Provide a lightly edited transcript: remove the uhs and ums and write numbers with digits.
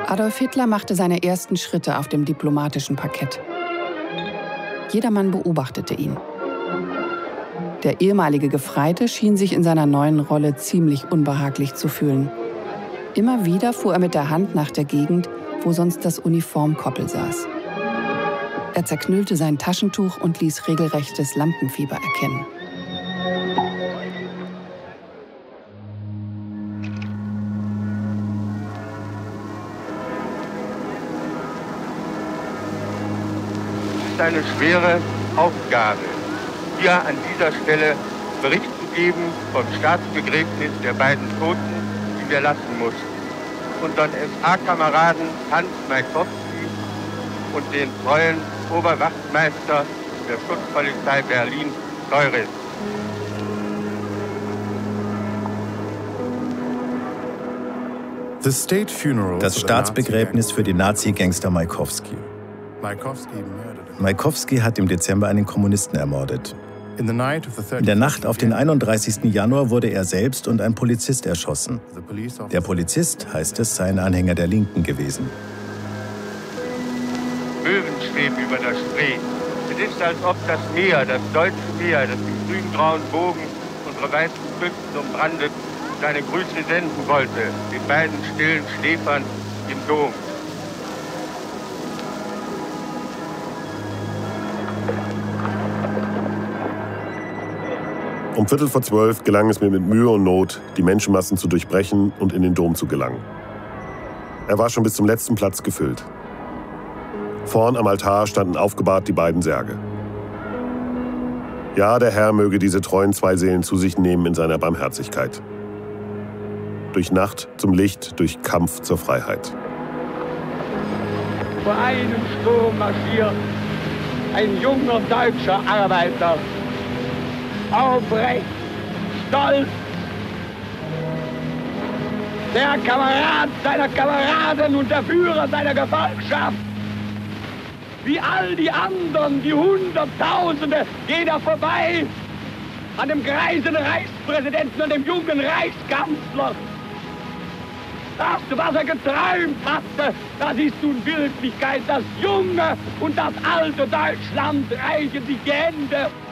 Adolf Hitler machte seine ersten Schritte auf dem diplomatischen Parkett. Jedermann beobachtete ihn. Der ehemalige Gefreite schien sich in seiner neuen Rolle ziemlich unbehaglich zu fühlen. Immer wieder fuhr er mit der Hand nach der Gegend, wo sonst das Uniformkoppel saß. Er zerknüllte sein Taschentuch und ließ regelrechtes Lampenfieber erkennen. Es ist eine schwere Aufgabe, hier an dieser Stelle Bericht zu geben vom Staatsbegräbnis der beiden Toten, die wir lassen mussten. Unseren SA-Kameraden Hans Maikowski und den treuen Oberwachtmeister der Schutzpolizei Berlin, Leuris. Das Staatsbegräbnis für den Nazi-Gangster Maikowski. Maikowski hat im Dezember einen Kommunisten ermordet. In der Nacht auf den 31. Januar wurde er selbst und ein Polizist erschossen. Der Polizist, heißt es, sei ein Anhänger der Linken gewesen. Möwen schweben über der Spree. Es ist, als ob das Meer, das deutsche Meer, das im grün-grauen Bogen unsere weißen Küsten umbrandet, seine Grüße senden wollte, den beiden stillen Schläfern im Dom. Um 11:45 gelang es mir mit Mühe und Not, die Menschenmassen zu durchbrechen und in den Dom zu gelangen. Er war schon bis zum letzten Platz gefüllt. Vorn am Altar standen aufgebahrt die beiden Särge. Ja, der Herr möge diese treuen zwei Seelen zu sich nehmen in seiner Barmherzigkeit. Durch Nacht zum Licht, durch Kampf zur Freiheit. Vor einem Sturm marschiert ein junger deutscher Arbeiter. Aufrecht, stolz, der Kamerad seiner Kameraden und der Führer seiner Gefolgschaft. Wie all die anderen, die Hunderttausende, geht er vorbei an dem greisen Reichspräsidenten und dem jungen Reichskanzler. Das, was er geträumt hatte, das ist nun Wirklichkeit. Das junge und das alte Deutschland reichen sich die Hände.